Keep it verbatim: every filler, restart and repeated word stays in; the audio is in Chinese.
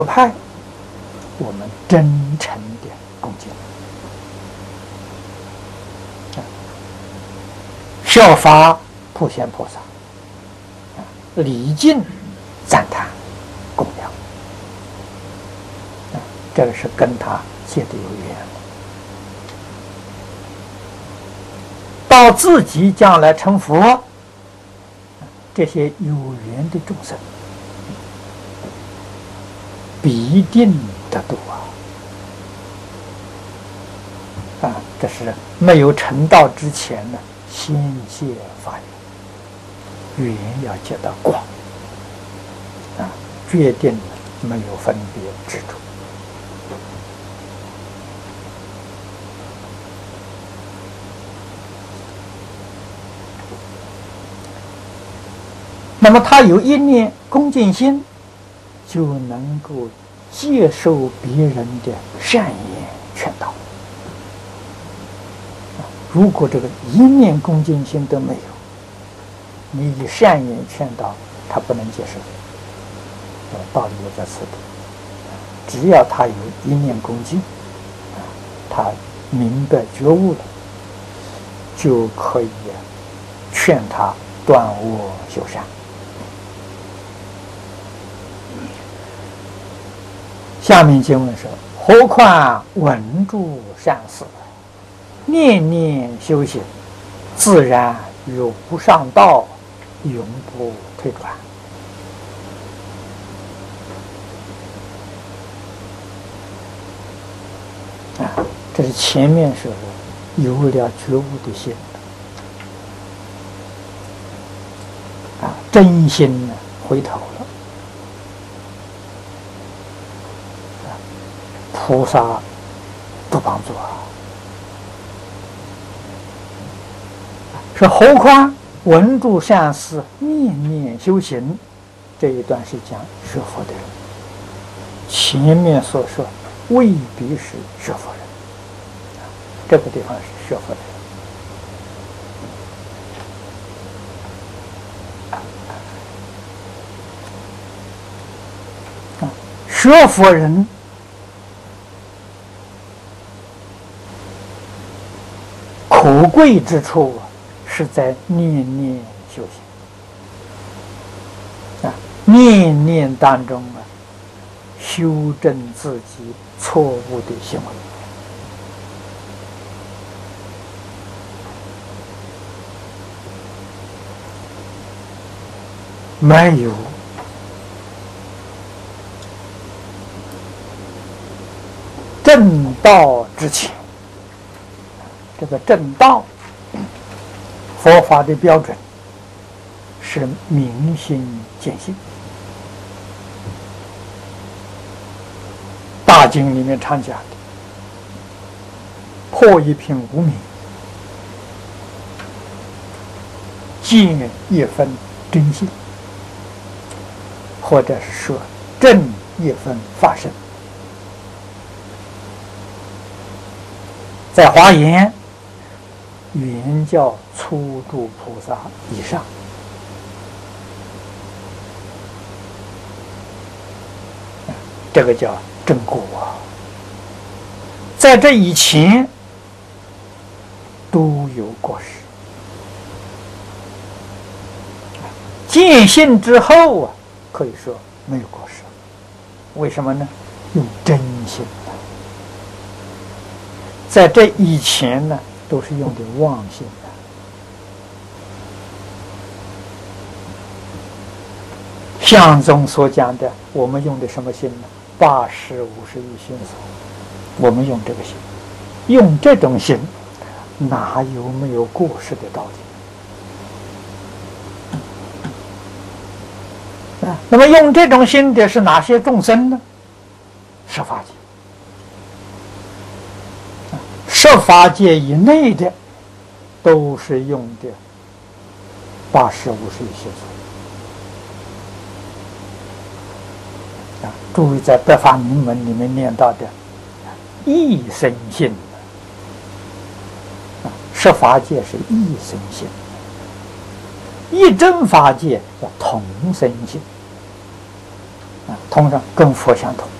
派，我们真诚的恭敬，效法普贤菩萨，礼敬赞叹供养，这个是跟他结的有缘。到自己将来成佛，这些有缘的众生必定得度啊！啊，这是没有成道之前呢，先谢发愿，缘要结到广啊，决定没有分别执着。那么他有一念恭敬心，就能够接受别人的善言劝导。如果这个一念恭敬心都没有，你以善言劝导，他不能接受。道理也在此地。只要他有一念恭敬，他明白觉悟了，就可以劝他断恶修善。下面经文说：何况闻诸善事，念念修行，自然与无上道永不退转。啊，这是前面说的有了觉悟的心啊，真心呢回头了。菩萨不帮助啊！说何况闻诸善事，念念修行，这一段是讲学佛的人。前面所说未必是学佛人，这个地方是学佛的人。学佛人可贵之处啊，是在念念修行啊，念念当中啊，修正自己错误的行为。没有正道之前，这个正道，佛法的标准是明心见性。大经里面常讲的，破一品无明，见一分真性，或者是说正一分法身。在华严原教初住菩萨以上，这个叫正果啊。在这以前都有过失，见性之后啊，可以说没有过失。为什么呢？用真心。在这以前呢，都是用的妄心的。相宗所讲的，我们用的什么心呢？八识五十一心所，我们用这个心，用这种心，哪有没有过失的道理啊？那么用这种心的是哪些众生呢？十法界。十法界以内的都是用的八识五十一心所啊。注意在《百法明文》里面念到的一生性啊，十法界是一生性，一真法界叫同生性啊。 通上跟佛相同。